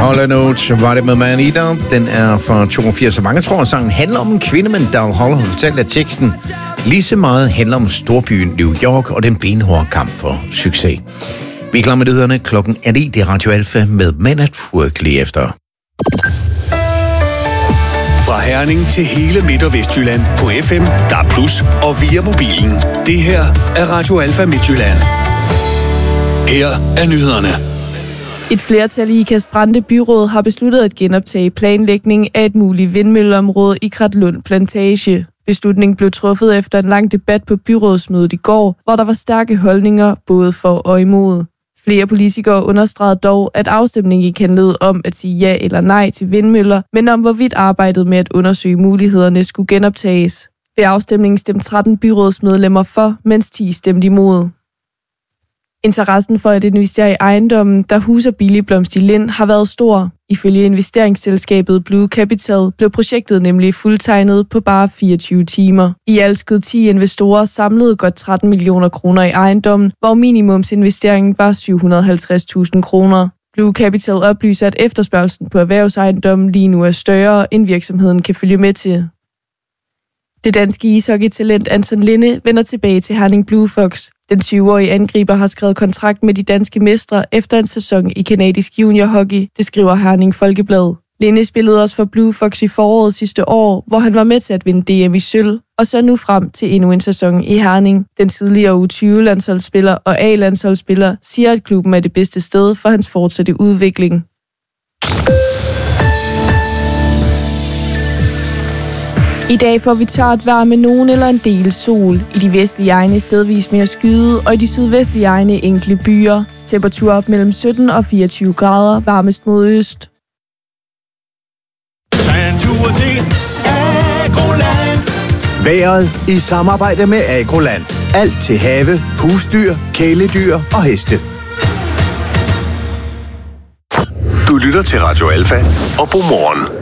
Hold nu, var det med Manita. Den er fra 82, og mange tror, at sangen handler om en kvinde, men Daryl Hall har fortalt, at teksten lige så meget handler om storbyen New York og den benhårde kamp for succes. Vi er klar med nyhederne. Klokken er 9. Det er Radio Alfa med Men at Work lige efter. Fra Herning til hele Midt- og Vestjylland på FM, DAB+, og via mobilen. Det her er Radio Alfa Midtjylland. Her er nyhederne. Et flertal i Ikast Brande Byråd har besluttet at genoptage planlægning af et muligt vindmølleområde i Kratlund Plantage. Beslutningen blev truffet efter en lang debat på byrådsmødet i går, hvor der var stærke holdninger både for og imod. Flere politikere understregede dog, at afstemningen ikke handlede om at sige ja eller nej til vindmøller, men om hvorvidt arbejdet med at undersøge mulighederne skulle genoptages. Ved afstemningen stemte 13 byrådsmedlemmer for, mens 10 stemte imod. Interessen for at investere i ejendommen, der huser Billig Blomst i Lind, har været stor. Ifølge investeringsselskabet Blue Capital blev projektet nemlig fuldtegnet på bare 24 timer. I alt skød 10 investorer samlede godt 13 millioner kroner i ejendommen, hvor minimumsinvesteringen var 750.000 kroner. Blue Capital oplyser, at efterspørgslen på erhvervsejendommen lige nu er større, end virksomheden kan følge med til. Det danske ishockeytalent Anton Linde vender tilbage til Herning Blue Fox. Den 20-årige angriber har skrevet kontrakt med de danske mestre efter en sæson i kanadisk juniorhockey, det skriver Herning Folkeblad. Linde spillede også for Blue Fox i foråret sidste år, hvor han var med til at vinde DM i sølv, og så nu frem til endnu en sæson i Herning. Den tidligere U20-landsholdsspiller og A-landsholdsspiller siger, at klubben er det bedste sted for hans fortsatte udvikling. I dag får vi tørt vejr med nogen eller en del sol. I de vestlige egne stedvis mere skyde, og i de sydvestlige egne enkelte byer. Temperatur op mellem 17 og 24 grader, varmest mod øst. Vejret i samarbejde med Agroland. Alt til have, husdyr, kæledyr og heste. Du lytter til Radio Alfa og Godmorgen.